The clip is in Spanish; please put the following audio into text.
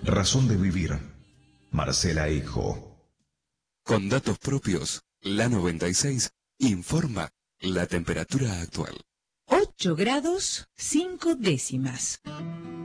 Razón de vivir. Marcela Hijo. Con datos propios, la 96 informa la temperatura actual. 8 grados 5 décimas.